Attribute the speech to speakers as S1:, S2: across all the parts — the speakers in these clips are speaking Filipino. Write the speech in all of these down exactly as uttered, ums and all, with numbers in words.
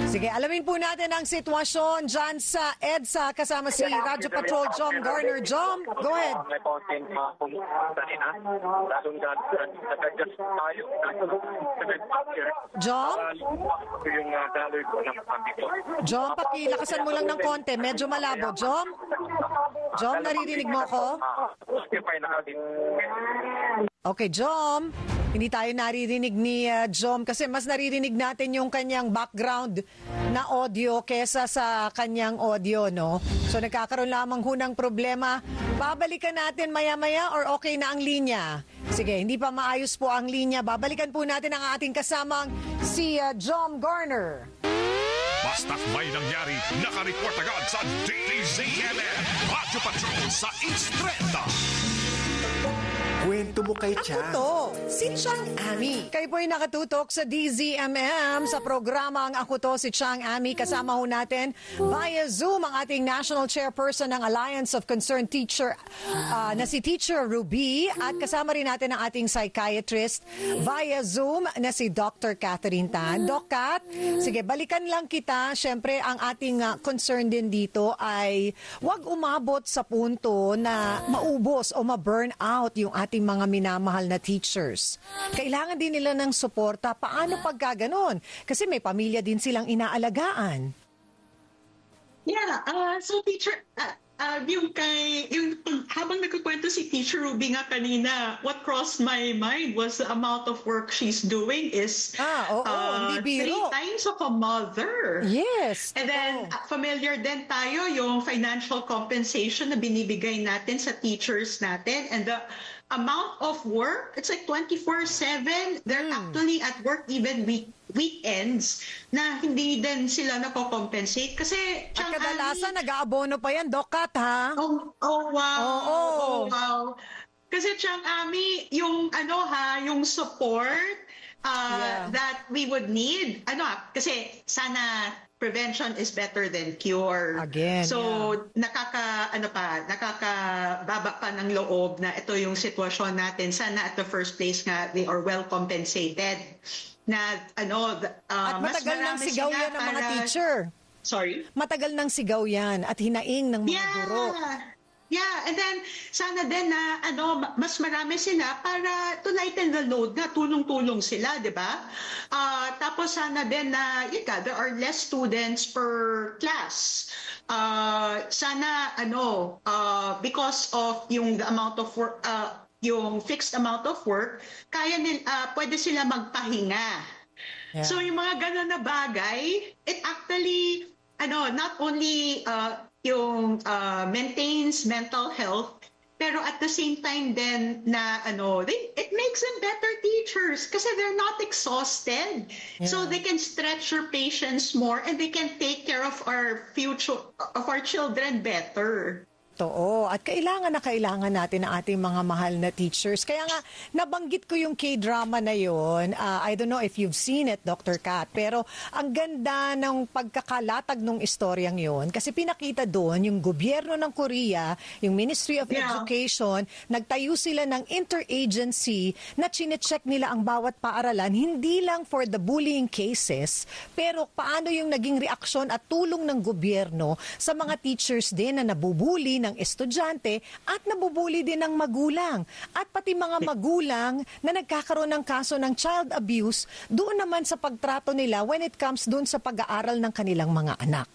S1: Sige, alamin po natin ang sitwasyon dyan sa EDSA kasama si Radyo Patrol Jom Garner. Jom, go ahead.
S2: May konting mga pumunta rin ha. Lalong nag-adjust tayo.
S1: Jom?
S2: Yung daloy ko ng pambi ko.
S1: Jom, pakilakasan mo lang ng konti. Medyo malabo. Jom? Jom, naririnig mo ko? Okay, Jom. Hindi tayo naririnig ni uh, Jom kasi mas naririnig natin yung kanyang background na audio kesa sa kanyang audio, no? So nagkakaroon lamang ho ng problema. Babalikan natin maya-maya or okay na ang linya? Sige, hindi pa maayos po ang linya. Babalikan po natin ang ating kasamang si uh, Jom Garner.
S3: Basta't may nangyari, nakareport agad sa D Z M M Radyo Patrol sa East Trenta.
S4: Kwento mo kay Chang.
S1: Ako to, si Chang Ami. Kayo po ay nakatutok sa D Z M M sa programang Ako to, si Chang Ami. Kasama ho natin via Zoom ang ating National Chairperson ng Alliance of Concerned Teacher uh, na si Teacher Ruby at kasama rin natin ang ating psychiatrist via Zoom na si Doctor Catherine Tan. Doc Cat, sige, balikan lang kita. Siyempre, ang ating uh, concern din dito ay wag umabot sa punto na maubos o ma-burn out yung ating ating mga minamahal na teachers. Kailangan din nila ng suporta. Paano pagka ganon? Kasi may pamilya din silang inaalagaan.
S5: Yeah, uh, so teacher, uh, uh, yung kay, yung, habang nagkukwento si Teacher Ruby nga kanina, what crossed my mind was the amount of work she's doing is
S1: ah, oo,
S5: uh,
S1: hindi
S5: three
S1: biro.
S5: times of a mother.
S1: Yes.
S5: And then, uh, familiar din tayo yung financial compensation na binibigay natin sa teachers natin and the amount of work, it's like twenty-four seven. They're mm. actually at work even week weekends na hindi din sila nakocompensate. Kasi,
S1: at kadalasan, Ami, nag-aabono pa yan, Doc Cat, ha?
S5: Oh, oh wow.
S1: Oh, oh.
S5: oh wow. Kasi, Chang Ami, yung ano ha, yung support uh, yeah. that we would need, ano kasi sana prevention is better than cure.
S1: Again,
S5: so,
S1: yeah.
S5: nakaka, ano pa, nakakababa pa ng loob na ito yung sitwasyon natin. Sana at the first place nga, they are well compensated. Na, ano, uh,
S1: at matagal nang sigaw yan ng mga teacher.
S5: Sorry?
S1: Matagal nang sigaw yan at hinaing ng mga
S5: yeah.
S1: guro.
S5: Yeah, and then sana din na ano mas marami sila para to lighten the load na tulong-tulong sila, 'di ba? Uh, tapos sana din na yun, there are less students per class. Uh, sana ano uh, because of yung the amount of work uh, yung fixed amount of work, kaya nila uh, pwede sila magpahinga. Yeah. So yung mga ganun na bagay, it actually ano not only uh, yung uh, maintains mental health, pero at the same time then na ano, they, it makes them better teachers kasi they're not exhausted. Yeah. So they can stretch your patience more and they can take care of our future, of our children better.
S1: Oo. At kailangan na kailangan natin ang ating mga mahal na teachers. Kaya nga, nabanggit ko yung K-drama na yun. Uh, I don't know if you've seen it, Doctor Kat. Pero ang ganda ng pagkakalatag ng istoryang yun. Kasi pinakita doon yung gobyerno ng Korea, yung Ministry of yeah. Education, nagtayo sila ng interagency na chinecheck nila ang bawat paaralan, hindi lang for the bullying cases, pero paano yung naging reaksyon at tulong ng gobyerno sa mga teachers din na nabubuli ng estudyante at nabubuli din ng magulang. At pati mga magulang na nagkakaroon ng kaso ng child abuse doon naman sa pagtrato nila when it comes doon sa pag-aaral ng kanilang mga anak.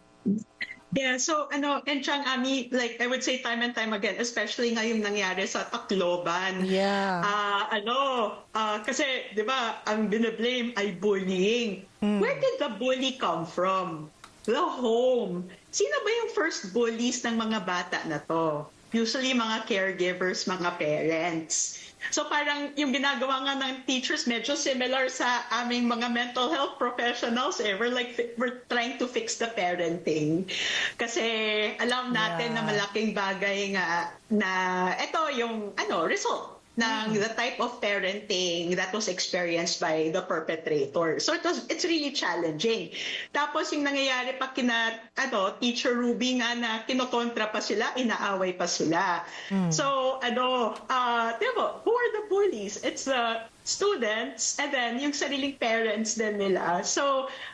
S5: Yeah, so ano, and Chang Ami, like I would say time and time again, especially ngayong nangyari sa Tacloban.
S1: Yeah.
S5: Uh, ano, uh, kasi 'di ba, ang binablame ay bullying. Mm. Where did the bully come from? The home. Sino ba yung first bullies ng mga bata na to? Usually mga caregivers, mga parents. So parang yung ginagawa nga ng teachers medyo similar sa aming mga mental health professionals. Eh. We're like, we're trying to fix the parenting. Kasi alam natin yeah. na malaking bagay nga na ito yung ano result ng the type of parenting that was experienced by the perpetrator. So it was, it's really challenging. Tapos yung nangyayari pa kina ano, Teacher Ruby nga na kinokontra pa sila, inaaway pa sila. Mm. So ano, uh, diba, who are the bullies? It's the students and then yung sariling parents din nila. So